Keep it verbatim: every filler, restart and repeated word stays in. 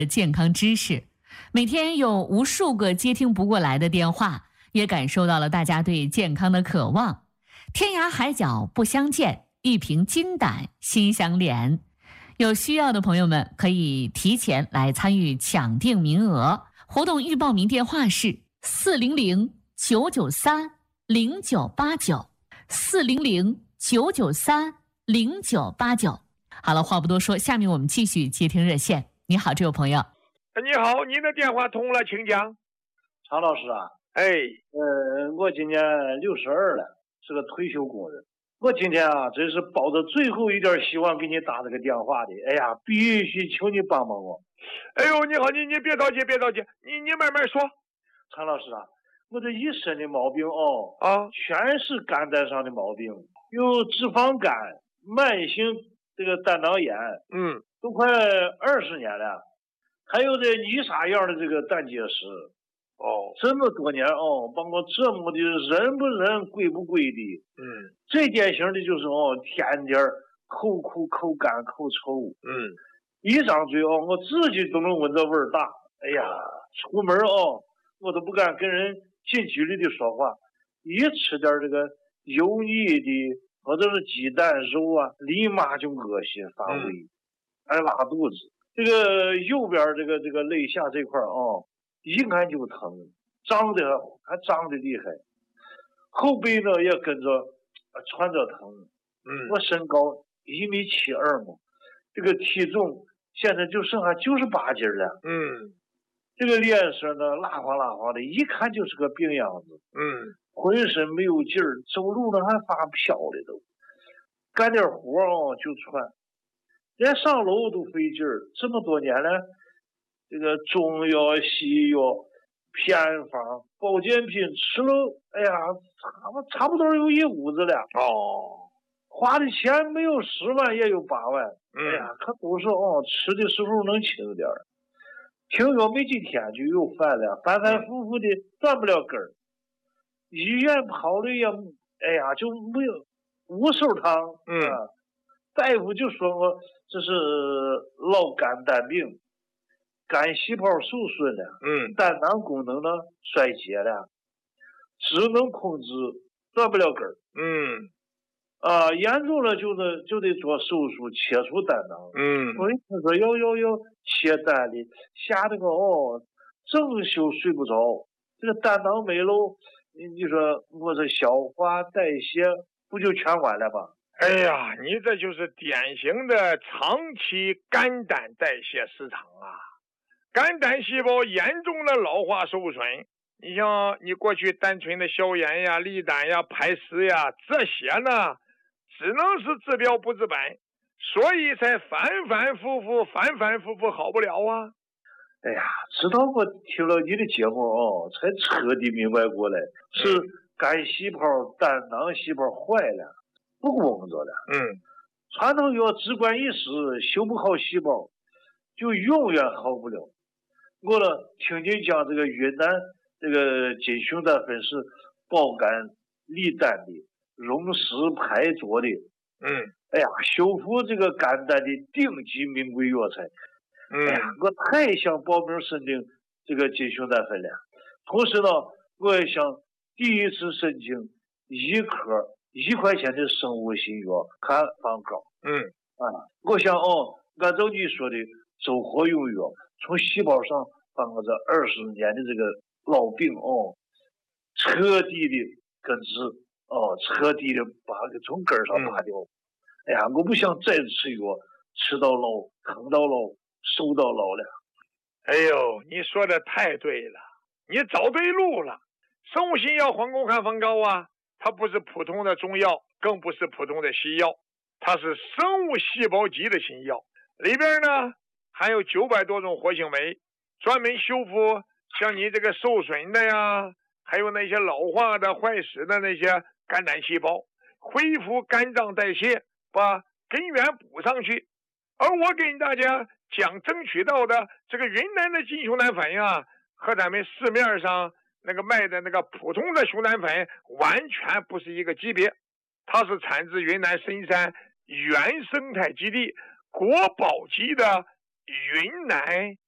健康知识。每天有无数个接听不过来的电话，也感受到了大家对健康的渴望。天涯海角不相见，一瓶金胆心相连。有需要的朋友们可以提前来参与抢定名额。活动预报名电话是四零零九九三零九八九四零零九九三零九八九。好了，话不多说，下面我们继续接听热线。你好，这位朋友。 你好，您的电话通了，请讲。 常老师啊， 哎， 呃，我今年六十二了，是个退休工人。我今天啊，真是抱着最后一点希望给你打这个电话的。哎呀，必须求你帮帮我。 哎呦，你好，你你别着急，别着急，你你慢慢说。 常老师啊，我这一身的毛病哦， 啊， 全是肝胆上的毛病，有脂肪肝、慢性这个胆囊炎， 嗯， 都快二十年了。还有这泥沙样的这个胆结石， 哦， 这么多年哦，把我折磨的人不人鬼不鬼的。 嗯， 最典型的就是哦，天天口苦口干口臭， 嗯， 一张嘴哦，我自己都能闻着味儿大。哎呀，出门哦，我都不敢跟人近距离的说话，一吃点这个油腻的或者是鸡蛋肉啊，立马就恶心发胃，还拉肚子。这个右边这个这个肋下这块哦，一看就疼，胀的还胀的厉害，后背呢也跟着穿着疼。 嗯， 我身高一米七二嘛，这个体重现在就剩下九十八斤了。 嗯， 这个脸色呢蜡黄蜡黄的，一看就是个病样子。 嗯， 浑身没有劲儿，走路呢还发飘的都，干点活哦就喘。连上楼都费劲儿，这么多年了，这个中药、西药、偏方、保健品吃了，哎呀，差差不多有一屋子了。 哦， 花的钱没有十万也有八万。 嗯、 哎呀，可都是哦，吃的时候能轻点儿，停药没几天就又犯了，反反复复的断不了根儿。医院跑的也，哎呀，就没有无手汤。 嗯。 啊，大夫就说我这是老肝胆病，肝细胞受损了， 嗯， 胆囊功能呢衰竭了，只能控制，断不了根儿。 嗯， 啊，严重了就得就得做手术切除胆囊。 嗯， 我一听说要要要切胆的，吓得我哦，整宿睡不着。这个胆囊没了，你你说我这消化代谢不就全完了吗？ 哎呀，你这就是典型的长期肝胆代谢失常啊！肝胆细胞严重的老化受损。你像你过去单纯的消炎呀、利胆呀、排石呀，这些呢，只能是治标不治本，所以才反反复复、反反复复好不了啊！ 哎呀，直到我听了你的节目哦，才彻底明白过来，是肝细胞、胆囊细胞坏了。不工作了。 嗯， 传统药只管一时，修不好细胞，就永远好不了。我呢，听你讲这个云南这个金熊胆粉是保肝利胆的，溶石排浊的。 嗯， 哎呀，修复这个肝胆的顶级名贵药材。 嗯， 哎呀，我太想报名申请这个金熊胆粉了。同时呢，我也想第一次申请一颗一块钱的生物新药，看放高。 嗯， 啊，我想哦，按照你说的走活用药，从细胞上把我这二十年的这个老病哦，彻底的根治，哦，彻底的把它从根儿上拔掉。嗯、哎呀，我不想再吃药，吃到老，疼到老，瘦到老了。 哎呦，你说的太对了，你找对路了。生物新药黄沟看方膏啊，它不是普通的中药，更不是普通的西药，它是生物细胞级的新药，里边呢含有九百多种活性酶，专门修复像你这个受损的呀，还有那些老化的坏死的那些肝胆细胞，恢复肝脏代谢，把根源补上去。而我给大家讲争取到的这个云南的金熊胆粉呀，和咱们市面上那个卖的那个普通的熊胆粉完全不是一个级别，它是产自云南深山原生态基地国宝级的云南